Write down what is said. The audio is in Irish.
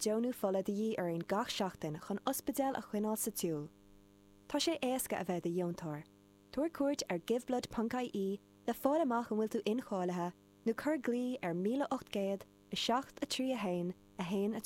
Johnú fola de ar ein gach seachtain chun ospidéal a chuinál sa tiúl. Tá sé éasca a bheith a diontóir. Tuair cuairt ar giveblud.ie le fáil amach an bhfuil tú inchállathe nó chur glí ar 1800 7 3 1 1